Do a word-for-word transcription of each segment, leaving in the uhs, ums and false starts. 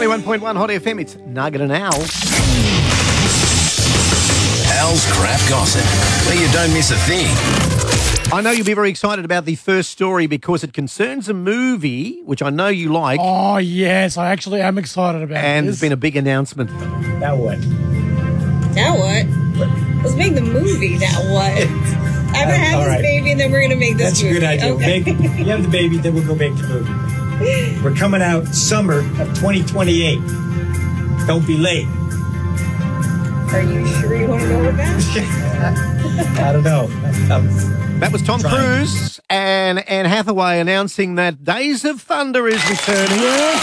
ninety-one point one Hot F M, it's Nugget and Al. Al's Crap Gossip, where you don't miss a thing. I know you'll be very excited about the first story because it concerns a movie, which I know you like, Oh, yes, I actually am excited about and this. there's been a big announcement. Now what? Now what? Let's make the movie. Now what? I'm gonna have all this right. baby, and then we're gonna make this That's a movie. good idea. Okay. Make, you have the baby, then we'll go make the movie. We're coming out summer of twenty twenty-eight. Don't be late. Are you sure you want to go with that? I don't know. I'm- That was Tom Trying. Cruise and Anne Hathaway announcing that Days of Thunder is returning.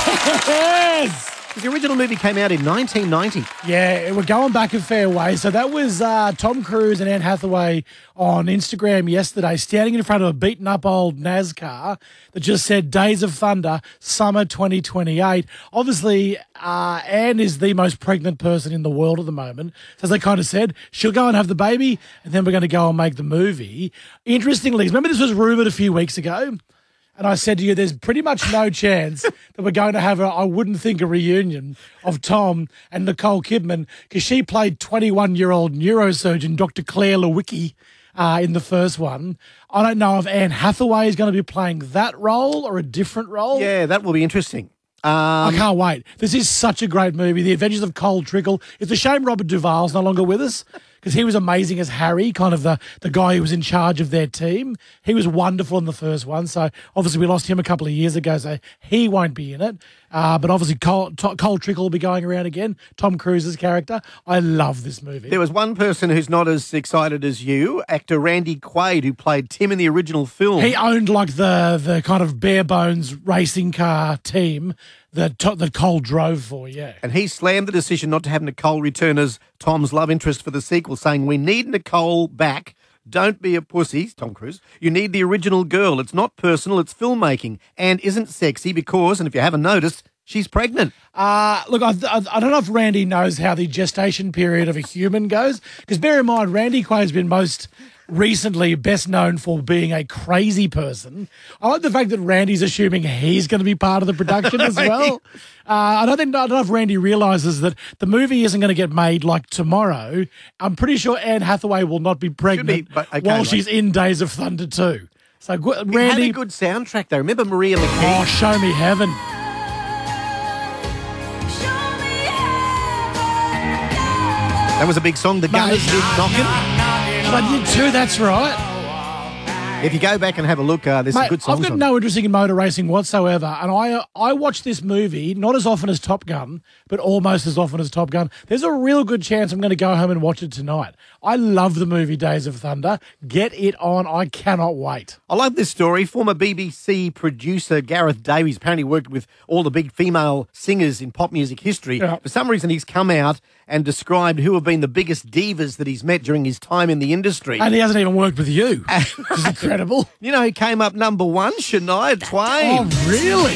Yes! The original movie came out in nineteen ninety. Yeah, we're going back a fair way. So that was uh, Tom Cruise and Anne Hathaway on Instagram yesterday, standing in front of a beaten up old NASCAR that just said Days of Thunder, summer twenty twenty-eight. Obviously, uh, Anne is the most pregnant person in the world at the moment. So as they kind of said, she'll go and have the baby, and then we're going to go and make the movie. Interestingly, remember this was rumoured a few weeks ago? And I said to you, there's pretty much no chance that we're going to have a, I wouldn't think, a reunion of Tom and Nicole Kidman because she played twenty-one-year-old neurosurgeon Doctor Claire Lewicki uh, in the first one. I don't know if Anne Hathaway is going to be playing that role or a different role. Yeah, that will be interesting. I Um, can't wait. This is such a great movie. The Adventures of Cole Trickle. It's a shame Robert Duvall's no longer with us because he was amazing as Harry, kind of the, the guy who was in charge of their team. He was wonderful in the first one. So obviously we lost him a couple of years ago, so he won't be in it. Uh, but obviously Cole, T- Cole Trickle will be going around again. Tom Cruise's character. I love this movie. there was one person who's not as excited as you, actor Randy Quaid, who played Tim in the original film. He owned like the the kind of bare bones racing car team that to- that Cole drove for. Yeah. And he slammed the decision not to have Nicole return as Tom's love interest for the sequel, saying, "We need Nicole back. Don't be a pussy," Tom Cruise. "You need the original girl. It's not personal, it's filmmaking. And isn't sexy because," and if you haven't noticed, she's pregnant. Uh, look, I, I, I don't know if Randy knows how the gestation period of a human goes, because bear in mind, Randy Quaid's been most recently best known for being a crazy person. I like the fact that Randy's assuming he's going to be part of the production as well. Uh, I don't think I don't know if Randy realizes that the movie isn't going to get made like tomorrow. I'm pretty sure Anne Hathaway will not be pregnant but- okay, while like- she's in Days of Thunder too. So gu- It had Randy, a good soundtrack, though. Remember Maria McKee? oh, show me heaven. That was a big song. The Gunners did Knockin'. I did too, that's right. If you go back and have a look, uh, there's some Mate, good songs I've got on no interest in motor racing whatsoever, and I I watch this movie not as often as Top Gun, but almost as often as Top Gun. There's a real good chance I'm going to go home and watch it tonight. I love the movie Days of Thunder. Get it on. I cannot wait. I love this story. Former B B C producer Gareth Davies apparently worked with all the big female singers in pop music history. Yeah. For some reason, he's come out and described who have been the biggest divas that he's met during his time in the industry. And he hasn't even worked with you, which is incredible. You know who came up number one? Shania Twain. Oh, really?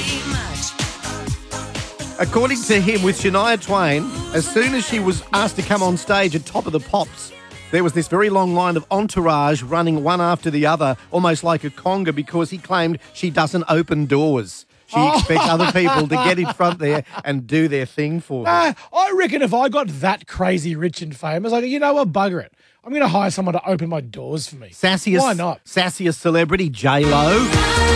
According to him, with Shania Twain, as soon as she was asked to come on stage at Top of the Pops, there was this very long line of entourage running one after the other, almost like a conga, because he claimed she doesn't open doors. She Oh. expects other people to get in front there and do their thing for her. Uh, I reckon if I got that crazy rich and famous, I go, you know what, bugger it. I'm going to hire someone to open my doors for me. Sassiest, Why not? Sassiest celebrity, J-Lo.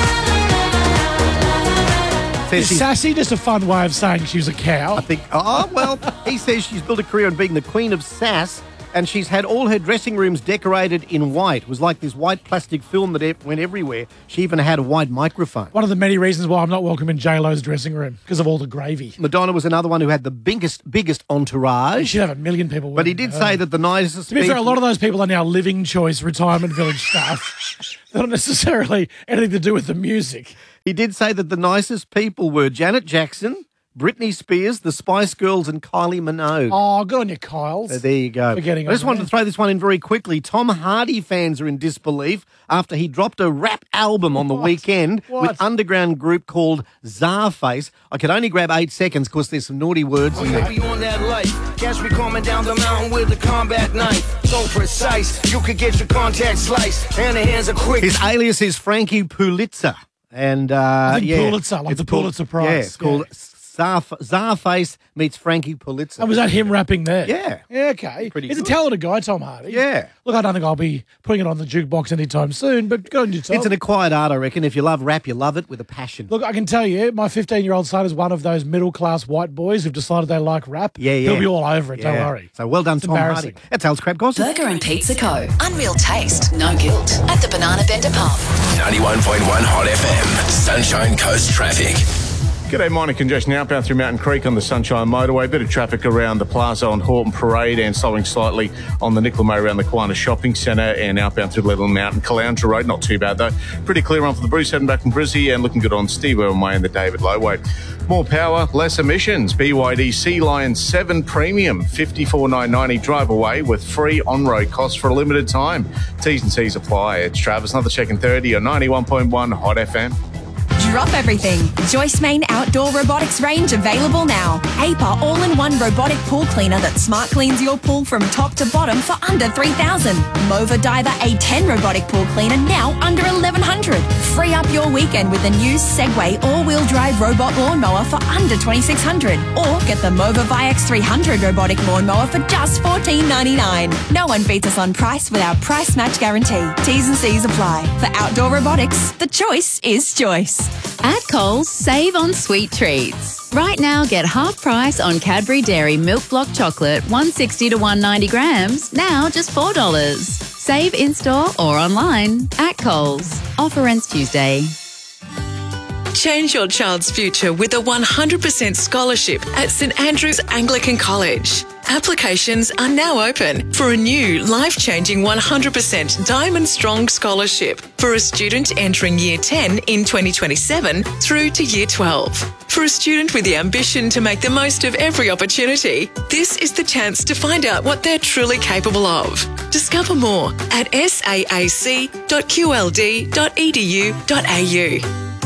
Says Is she's- sassy just a fun way of saying she was a cow? I think, oh, well, he says she's built a career on being the queen of sass, and she's had all her dressing rooms decorated in white. It was like this white plastic film that e- went everywhere. She even had a white microphone. One of the many reasons why I'm not welcome in J-Lo's dressing room, because of all the gravy. Madonna was another one who had the biggest, biggest entourage. She'd have a million people. But he working did for her. say that the nicest To be fair, a people- lot of those people are now Living Choice retirement village staff. They're not necessarily anything to do with the music. He did say that the nicest people were Janet Jackson, Britney Spears, the Spice Girls, and Kylie Minogue. Oh, good on you, Kyles. So there you go. Forgetting I just on wanted that. to throw this one in very quickly. Tom Hardy fans are in disbelief after he dropped a rap album on the What? weekend What? with underground group called Czarface. I could only grab eight seconds because there's some naughty words in there. We on that life. Catch me coming down the mountain with a combat knife. So precise, you could get your contact sliced. And the hands are quick. His alias is Frankie Pulitzer. And uh, I think yeah, Pulitzer, like it's the called- Pulitzer Prize. Yeah, it's called Yeah. Czar, Czarface meets Frankie Pulitzer. Oh, was that him rapping there? Yeah. Yeah, okay. Pretty He's good. a talented guy, Tom Hardy. Yeah. Look, I don't think I'll be putting it on the jukebox anytime soon, but go on you, Tom. It's an acquired art, I reckon. If you love rap, you love it with a passion. Look, I can tell you, my fifteen-year-old son is one of those middle-class white boys who've decided they like rap. Yeah, yeah. He'll be all over it, Yeah. don't worry. So well done, It's Tom Hardy. embarrassing. That's Al's Crab Gossip. Burger and Pizza Co. Unreal taste, no guilt. At the Banana Bender Pub. ninety-one point one Hot F M. Sunshine Coast traffic. G'day, minor congestion outbound through Mountain Creek on the Sunshine Motorway. Bit of traffic around the plaza on Horton Parade and slowing slightly on the Nicola May around the Kiwana Shopping Centre and outbound through Little Mountain. Caloundra Road, not too bad though. Pretty clear on for the Bruce heading back from Brizzy and looking good on Steve Irwin Way and the David Lowway. More power, less emissions. B Y D Sea Lion seven Premium, fifty-four nine ninety drive away with free on-road costs for a limited time. T's and C's apply. It's Travis, another check in thirty on ninety-one point one Hot F M. Drop everything. Joyce Main Outdoor Robotics range available now. A P A all-in-one robotic pool cleaner that smart cleans your pool from top to bottom for under three thousand dollars. Mova Diver A ten robotic pool cleaner now under eleven hundred dollars. Free up your weekend with the new Segway all-wheel drive robot lawnmower for under twenty-six hundred dollars. Or get the Mova Vi X three hundred robotic lawnmower for just fourteen ninety-nine. No one beats us on price with our price match guarantee. T's and C's apply. For outdoor robotics, the choice is choice. At Coles, save on sweet treats. Right now, get half price on Cadbury Dairy Milk Block Chocolate, one sixty to one ninety grams, now just four dollars. Save in-store or online at Coles. Offer ends Tuesday. Change your child's future with a one hundred percent scholarship at St Andrew's Anglican College. Applications are now open for a new life-changing one hundred percent Diamond Strong Scholarship for a student entering Year ten in twenty twenty-seven through to Year twelve. For a student with the ambition to make the most of every opportunity, this is the chance to find out what they're truly capable of. Discover more at s a a c dot q l d dot e d u dot a u.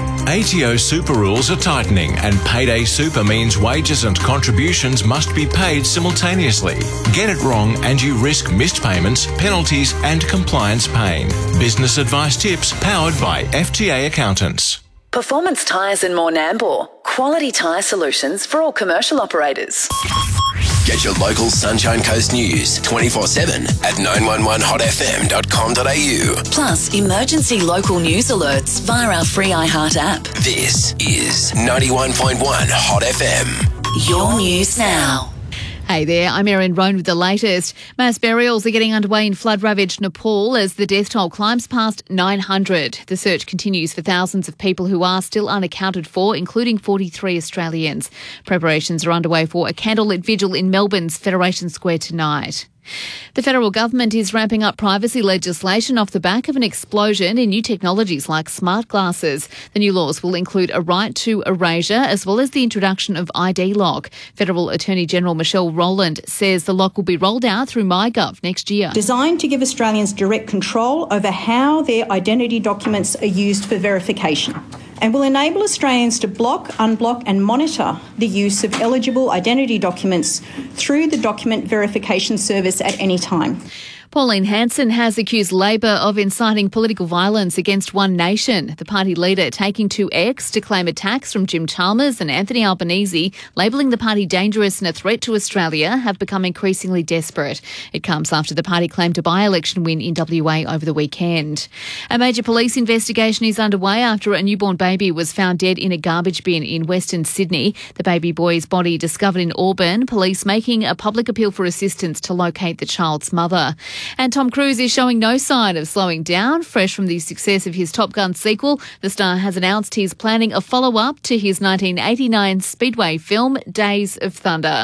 A T O super rules are tightening and payday super means wages and contributions must be paid simultaneously. Get it wrong and you risk missed payments, penalties and compliance pain. Business advice tips powered by F T A accountants. Performance Tyres and More Nambour. Quality tyre solutions for all commercial operators. Get your local Sunshine Coast news twenty-four seven at nine one one hot f m dot com dot a u. Plus, emergency local news alerts via our free iHeart app. This is ninety-one point one Hot F M. Your news now. Hey there, I'm Erin Roan with the latest. Mass burials are getting underway in flood-ravaged Nepal as the death toll climbs past nine hundred. The search continues for thousands of people who are still unaccounted for, including forty-three Australians. Preparations are underway for a candlelit vigil in Melbourne's Federation Square tonight. The federal government is ramping up privacy legislation off the back of an explosion in new technologies like smart glasses. The new laws will include a right to erasure as well as the introduction of I D lock. Federal Attorney General Michelle Rowland says the lock will be rolled out through MyGov next year. Designed to give Australians direct control over how their identity documents are used for verification, and will enable Australians to block, unblock and monitor the use of eligible identity documents through the document verification service at any time. Pauline Hanson has accused Labor of inciting political violence against One Nation. The party leader taking to X to claim attacks from Jim Chalmers and Anthony Albanese, labelling the party dangerous and a threat to Australia, have become increasingly desperate. It comes after the party claimed a by-election win in W A over the weekend. A major police investigation is underway after a newborn baby was found dead in a garbage bin in Western Sydney. The baby boy's body discovered in Auburn, police making a public appeal for assistance to locate the child's mother. And Tom Cruise is showing no sign of slowing down. Fresh from the success of his Top Gun sequel, the star has announced he's planning a follow-up to his nineteen eighty-nine Speedway film, Days of Thunder.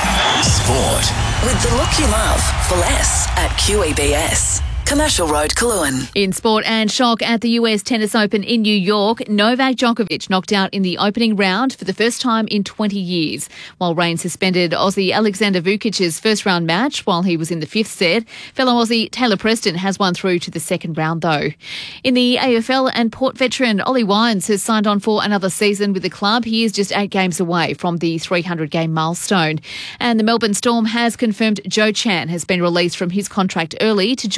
Sport. With the look you love for less at Q E B S. Commercial Road, Coolangatta. In sport and shock at the U S Tennis Open in New York, Novak Djokovic knocked out in the opening round for the first time in twenty years. While rain suspended Aussie Alexander Vukic's first round match while he was in the fifth set, fellow Aussie Taylor Preston has won through to the second round though. In the A F L, and Port veteran Ollie Wines has signed on for another season with the club. He is just eight games away from the three hundred game milestone. And the Melbourne Storm has confirmed Joe Chan has been released from his contract early to join the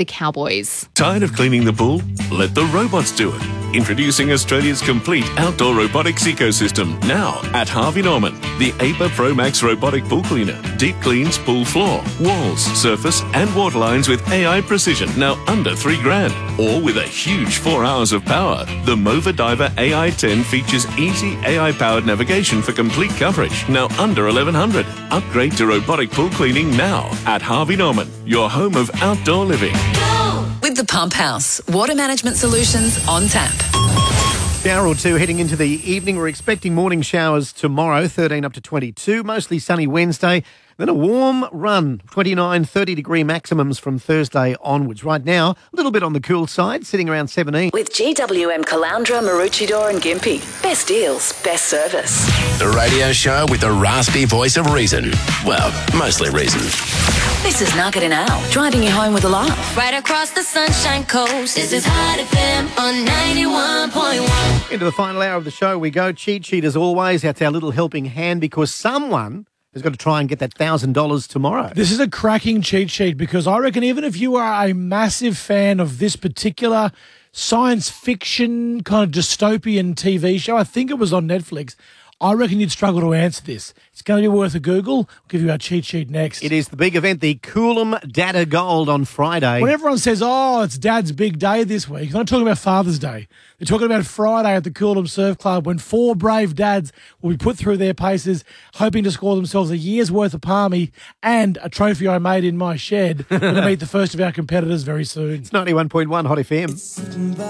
the Cowboys. Tired of cleaning the pool? Let the robots do it. Introducing Australia's complete outdoor robotics ecosystem now at Harvey Norman. The A P A Pro Max robotic pool cleaner. Deep cleans pool floor, walls, surface and water lines with A I precision. Now under three grand. Or with a huge four hours of power. The Mova Diver A I ten features easy A I-powered navigation for complete coverage. Now under eleven hundred. Upgrade to robotic pool cleaning now at Harvey Norman, your home of outdoor living. With the Pump House, water management solutions on tap. Shower or two heading into the evening. We're expecting morning showers tomorrow, thirteen up to twenty-two. Mostly sunny Wednesday. Then a warm run, twenty-nine, thirty degree maximums from Thursday onwards. Right now, a little bit on the cool side, sitting around seventeen. With G W M Caloundra, Maroochydore and Gympie. Best deals, best service. The radio show with the raspy voice of reason. Well, mostly reason. This is Nugget and Al, driving you home with a laugh. Right across the Sunshine Coast, this is Hot F M on ninety-one point one. Into the final hour of the show we go. Cheat sheet as always. That's our little helping hand because someone has got to try and get that one thousand dollars tomorrow. This is a cracking cheat sheet because I reckon even if you are a massive fan of this particular science fiction kind of dystopian T V show, I think it was on Netflix, I reckon you'd struggle to answer this. It's going to be worth a Google. We'll give you our cheat sheet next. It is the big event, the Coolum Data Gold on Friday. When everyone says, oh, it's Dad's big day this week, they're not talking about Father's Day. They're talking about Friday at the Coolum Surf Club when four brave dads will be put through their paces, hoping to score themselves a year's worth of palmy and a trophy I made in my shed. We're going to meet the first of our competitors very soon. It's ninety-one point one Hot F M.